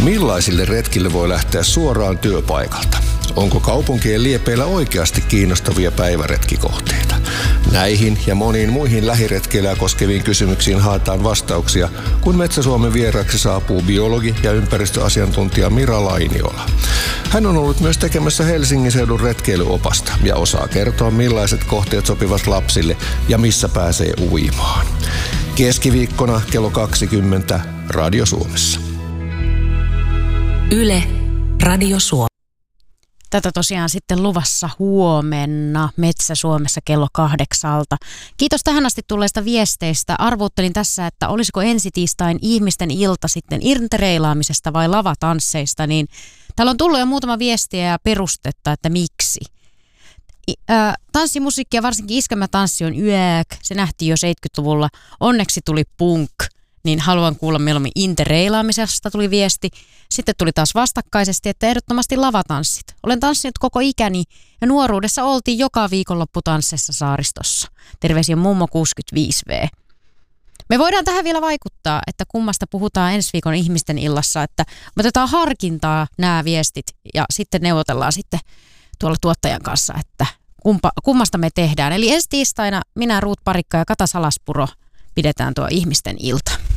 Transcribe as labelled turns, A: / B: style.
A: Millaisille retkille voi lähteä suoraan työpaikalta? Onko kaupunkien liepeillä oikeasti kiinnostavia päiväretkikohteita? Näihin ja moniin muihin lähiretkeilyä koskeviin kysymyksiin haetaan vastauksia, kun Metsä-Suomen vieraaksi saapuu biologi ja ympäristöasiantuntija Mira Lainiola. Hän on ollut myös tekemässä Helsingin seudun retkeilyopasta ja osaa kertoa, millaiset kohteet sopivat lapsille ja missä pääsee uimaan. Keskiviikkona kello 20 Radio Suomessa.
B: Yle, Radio Suomi.
C: Tätä tosiaan sitten luvassa huomenna Metsä-Suomessa kello 8. Kiitos tähän asti tulleista viesteistä. Arvuuttelin tässä, että olisiko ensi tiistain ihmisten ilta sitten interreilaamisesta vai lavatansseista, niin täällä on tullut jo muutama viestiä ja perustetta, että miksi. Tanssimusiikki ja varsinkin iskelmätanssi on yääk. Se nähtiin jo 70-luvulla. Onneksi tuli punk. Niin haluan kuulla mieluummin interreilaamisesta tuli viesti. Sitten tuli taas vastakkaisesti, että ehdottomasti lavatanssit. Olen tanssinut koko ikäni ja nuoruudessa oltiin joka viikonloppu tansseissa saaristossa. Terveisiä mummo 65V. Me voidaan tähän vielä vaikuttaa, että kummasta puhutaan ensi viikon ihmisten illassa, että me otetaan harkintaa nämä viestit ja sitten neuvotellaan sitten tuolla tuottajan kanssa, että kummasta me tehdään. Eli ensi tiistaina minä, Ruut Parikka ja Kata Salaspuro pidetään tuo ihmisten ilta.